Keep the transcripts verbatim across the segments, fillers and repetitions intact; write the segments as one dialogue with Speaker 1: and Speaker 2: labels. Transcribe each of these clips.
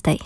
Speaker 1: szesnastej.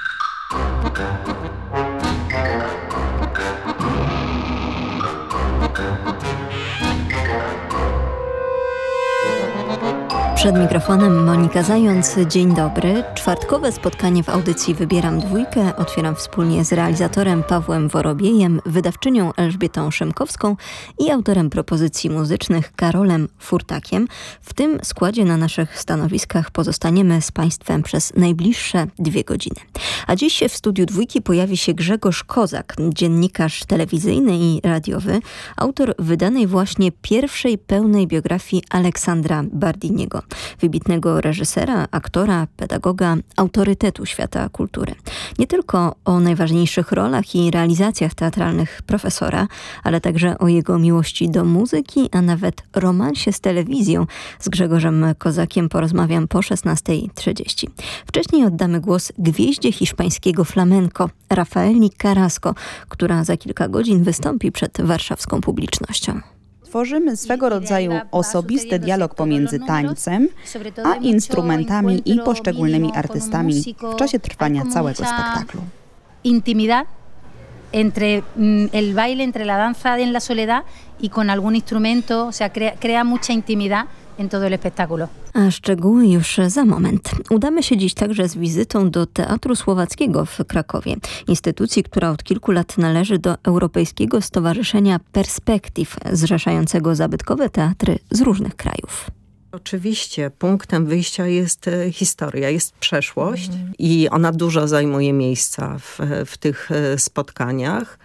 Speaker 1: Przed mikrofonem Monika Zając. Dzień dobry. Czwartkowe spotkanie w audycji Wybieram Dwójkę otwieram wspólnie z realizatorem Pawłem Worobiejem, wydawczynią Elżbietą Szymkowską i autorem propozycji muzycznych Karolem Furtakiem. W tym składzie na naszych stanowiskach pozostaniemy z Państwem przez najbliższe dwie godziny. A dziś w studiu Dwójki pojawi się Grzegorz Kozak, dziennikarz telewizyjny i radiowy, autor wydanej właśnie pierwszej pełnej biografii Aleksandra Bardiniego, wybitnego reżysera, aktora, pedagoga, autorytetu świata kultury. Nie tylko o najważniejszych rolach i realizacjach teatralnych profesora, ale także o jego miłości do muzyki, a nawet romansie z telewizją. Z Grzegorzem Kozakiem porozmawiam po szesnastej trzydzieści. Wcześniej oddamy głos gwieździe hiszpańskiego flamenco Rafaeli Carrasco, która za kilka godzin wystąpi przed warszawską publicznością.
Speaker 2: Tworzymy swego rodzaju osobisty dialog pomiędzy tańcem a instrumentami i poszczególnymi artystami w czasie trwania całego spektaklu.
Speaker 3: Intimidad entre el baile, entre la danza en la soledad y con algún instrumento, o sea, crea, crea mucha intimidad en todo el espectáculo.
Speaker 1: A szczegóły już za moment. Udamy się dziś także z wizytą do Teatru Słowackiego w Krakowie, instytucji, która od kilku lat należy do Europejskiego Stowarzyszenia Perspektyw, zrzeszającego zabytkowe teatry z różnych krajów.
Speaker 4: Oczywiście punktem wyjścia jest historia, jest przeszłość mm. i ona dużo zajmuje miejsca w, w tych spotkaniach.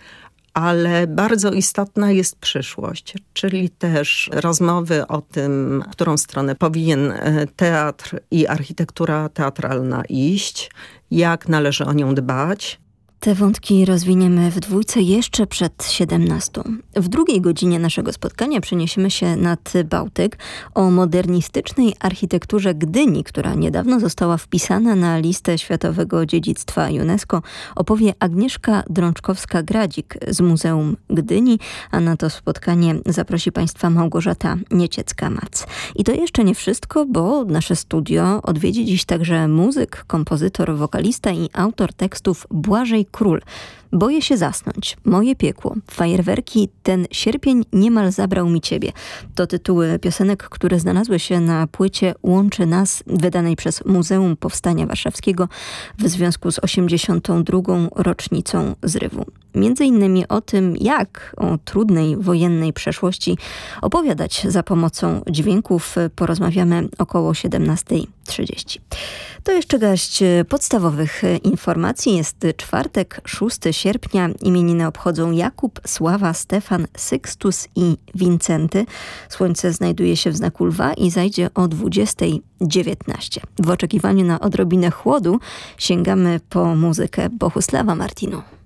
Speaker 4: Ale bardzo istotna jest przyszłość, czyli też rozmowy o tym, w którą stronę powinien teatr i architektura teatralna iść, jak należy o nią dbać.
Speaker 1: Te wątki rozwiniemy w dwójce jeszcze przed siedemnastą. W drugiej godzinie naszego spotkania przeniesiemy się nad Bałtyk. O modernistycznej architekturze Gdyni, która niedawno została wpisana na listę Światowego Dziedzictwa UNESCO, opowie Agnieszka Drączkowska-Gradzik z Muzeum Gdyni, a na to spotkanie zaprosi Państwa Małgorzata Nieciecka-Mac. I to jeszcze nie wszystko, bo nasze studio odwiedzi dziś także muzyk, kompozytor, wokalista i autor tekstów Błażej Król. Boję się zasnąć, moje piekło, fajerwerki, ten sierpień niemal zabrał mi ciebie. To tytuły piosenek, które znalazły się na płycie Łączy nas, wydanej przez Muzeum Powstania Warszawskiego w związku z osiemdziesiątą drugą rocznicą zrywu. Między innymi o tym, jak o trudnej wojennej przeszłości opowiadać za pomocą dźwięków, porozmawiamy około siedemnastej trzydzieści. To jeszcze garść podstawowych informacji. Jest czwartek, szóstego sierpnia. Imieniny obchodzą Jakub, Sława, Stefan, Sykstus i Wincenty. Słońce znajduje się w znaku lwa i zajdzie o dwudziestej dziewiętnaście. W oczekiwaniu na odrobinę chłodu sięgamy po muzykę Bohusława Martinu.